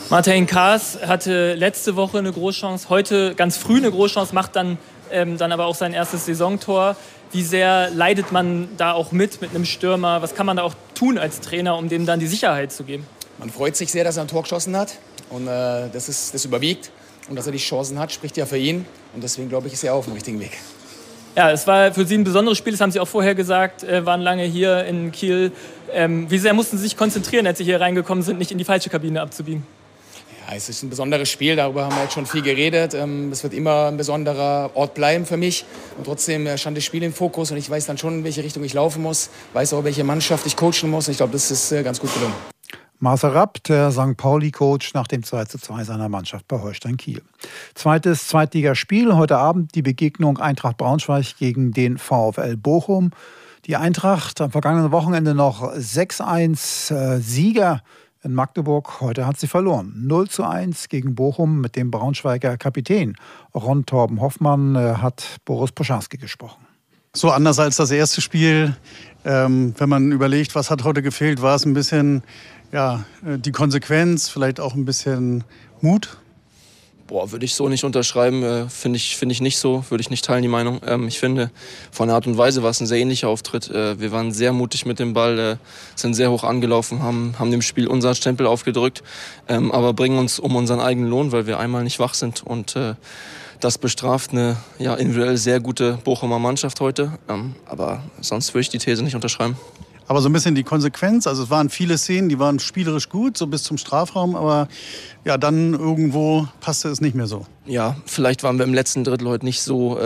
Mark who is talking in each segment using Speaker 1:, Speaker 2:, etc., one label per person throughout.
Speaker 1: Martin Kaas hatte letzte Woche eine Großchance, heute ganz früh eine Großchance, macht dann aber auch sein erstes Saisontor. Wie sehr leidet man da auch mit einem Stürmer? Was kann man da auch tun als Trainer, um dem dann die Sicherheit zu geben?
Speaker 2: Man freut sich sehr, dass er ein Tor geschossen hat und das überwiegt. Und dass er die Chancen hat, spricht ja für ihn. Und deswegen, glaube ich, ist er auf dem richtigen Weg.
Speaker 1: Ja, es war für Sie ein besonderes Spiel, das haben Sie auch vorher gesagt, waren lange hier in Kiel. Wie sehr mussten Sie sich konzentrieren, als Sie hier reingekommen sind, nicht in die falsche Kabine abzubiegen?
Speaker 2: Ja, es ist ein besonderes Spiel, darüber haben wir jetzt schon viel geredet. Es wird immer ein besonderer Ort bleiben für mich. Und trotzdem stand das Spiel im Fokus und ich weiß dann schon, in welche Richtung ich laufen muss. Weiß auch, welche Mannschaft ich coachen muss. Und ich glaube, das ist ganz gut gelungen.
Speaker 3: Marcel Rapp, der St. Pauli-Coach nach dem 2:2 seiner Mannschaft bei Holstein Kiel. Zweites Zweitligaspiel, heute Abend die Begegnung Eintracht Braunschweig gegen den VfL Bochum. Die Eintracht am vergangenen Wochenende noch 6-1 Sieger in Magdeburg. Heute hat sie verloren. 0:1 gegen Bochum mit dem Braunschweiger Kapitän. Ron Torben Hoffmann hat Boris Poscharski gesprochen.
Speaker 4: So anders als das erste Spiel. Wenn man überlegt, was hat heute gefehlt, war es ein bisschen die Konsequenz, vielleicht auch ein bisschen Mut.
Speaker 5: Würde ich so nicht unterschreiben, finde ich nicht so, würde ich nicht teilen, die Meinung. Ich finde, von der Art und Weise war es ein sehr ähnlicher Auftritt. Wir waren sehr mutig mit dem Ball, sind sehr hoch angelaufen, haben dem Spiel unseren Stempel aufgedrückt, aber bringen uns um unseren eigenen Lohn, weil wir einmal nicht wach sind. Und das bestraft eine individuell sehr gute Bochumer Mannschaft heute. Aber sonst würde ich die These nicht unterschreiben.
Speaker 4: Aber so ein bisschen die Konsequenz, also es waren viele Szenen, die waren spielerisch gut, so bis zum Strafraum, aber ja, dann irgendwo passte es nicht mehr so.
Speaker 5: Ja, vielleicht waren wir im letzten Drittel heute nicht so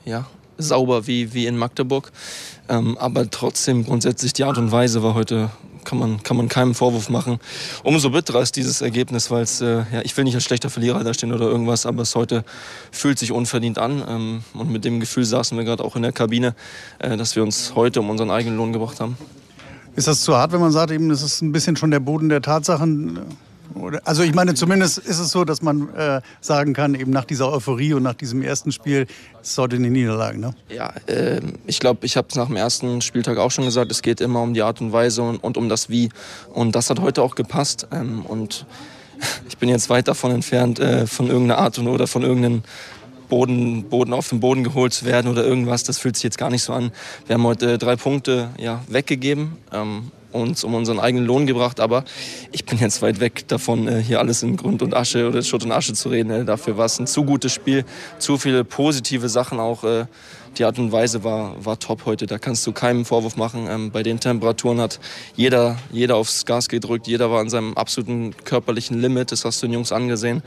Speaker 5: sauber wie in Magdeburg, aber trotzdem grundsätzlich die Art und Weise war heute, kann man keinem Vorwurf machen. Umso bitterer ist dieses Ergebnis, weil es, ich will nicht als schlechter Verlierer dastehen oder irgendwas, aber es heute fühlt sich unverdient an und mit dem Gefühl saßen wir gerade auch in der Kabine, dass wir uns heute um unseren eigenen Lohn gebracht haben.
Speaker 4: Ist das zu hart, wenn man sagt, eben, das ist ein bisschen schon der Boden der Tatsachen? Also ich meine, zumindest ist es so, dass man sagen kann, eben nach dieser Euphorie und nach diesem ersten Spiel, es ist heute eine Niederlage, ne?
Speaker 5: Ja, ich glaube, ich habe es nach dem ersten Spieltag auch schon gesagt, es geht immer um die Art und Weise und um das Wie. Und das hat heute auch gepasst. Und ich bin jetzt weit davon entfernt, von irgendeiner Art oder von irgendeinem Boden auf den Boden geholt zu werden oder irgendwas, das fühlt sich jetzt gar nicht so an. Wir haben heute 3 Punkte weggegeben, uns um unseren eigenen Lohn gebracht, aber ich bin jetzt weit weg davon, hier alles in Grund und Asche oder Schutt und Asche zu reden. Dafür war es ein zu gutes Spiel, zu viele positive Sachen auch. Die Art und Weise war top heute, da kannst du keinen Vorwurf machen. Bei den Temperaturen hat jeder aufs Gas gedrückt, jeder war an seinem absoluten körperlichen Limit, das hast du den Jungs angesehen.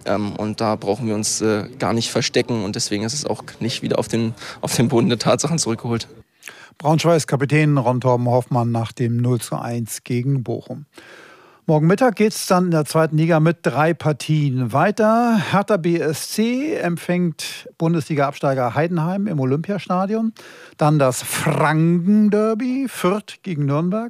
Speaker 5: Und da brauchen wir uns gar nicht verstecken und deswegen ist es auch nicht wieder auf den Boden der Tatsachen zurückgeholt.
Speaker 3: Braunschweigs Kapitän Ron Torben Hoffmann nach dem 0:1 gegen Bochum. Morgen Mittag geht es dann in der zweiten Liga mit 3 Partien weiter. Hertha BSC empfängt Bundesliga-Absteiger Heidenheim im Olympiastadion. Dann das Franken-Derby, Fürth gegen Nürnberg.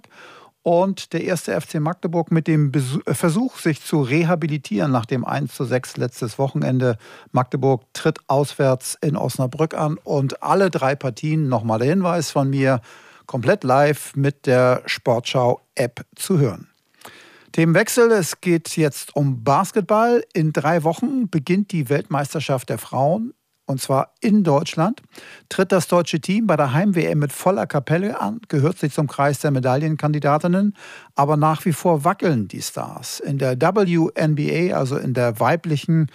Speaker 3: Und der erste FC Magdeburg mit dem Versuch, sich zu rehabilitieren nach dem 1:6 letztes Wochenende. Magdeburg tritt auswärts in Osnabrück an. Und alle 3 Partien, nochmal der Hinweis von mir, komplett live mit der Sportschau-App zu hören. Themenwechsel, es geht jetzt um Basketball. In 3 Wochen beginnt die Weltmeisterschaft der Frauen. Und zwar in Deutschland. Tritt das deutsche Team bei der Heim-WM mit voller Kapelle an, gehört sich zum Kreis der Medaillenkandidatinnen. Aber nach wie vor wackeln die Stars. In der WNBA, also in der weiblichen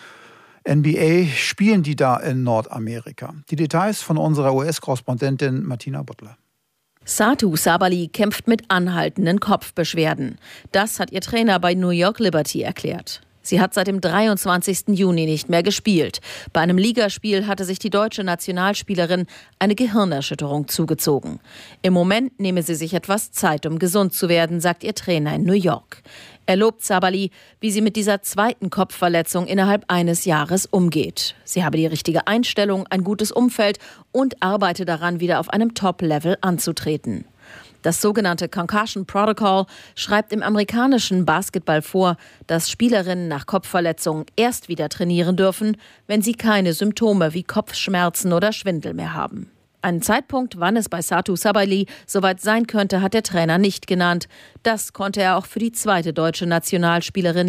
Speaker 3: NBA, spielen die da in Nordamerika. Die Details von unserer US-Korrespondentin Martina Butler.
Speaker 6: Satou Sabally kämpft mit anhaltenden Kopfbeschwerden. Das hat ihr Trainer bei New York Liberty erklärt. Sie hat seit dem 23. Juni nicht mehr gespielt. Bei einem Ligaspiel hatte sich die deutsche Nationalspielerin eine Gehirnerschütterung zugezogen. Im Moment nehme sie sich etwas Zeit, um gesund zu werden, sagt ihr Trainer in New York. Er lobt Sabally, wie sie mit dieser zweiten Kopfverletzung innerhalb eines Jahres umgeht. Sie habe die richtige Einstellung, ein gutes Umfeld und arbeite daran, wieder auf einem Top-Level anzutreten. Das sogenannte Concussion Protocol schreibt im amerikanischen Basketball vor, dass Spielerinnen nach Kopfverletzungen erst wieder trainieren dürfen, wenn sie keine Symptome wie Kopfschmerzen oder Schwindel mehr haben. Einen Zeitpunkt, wann es bei Satou Sabally soweit sein könnte, hat der Trainer nicht genannt. Das konnte er auch für die zweite deutsche Nationalspielerin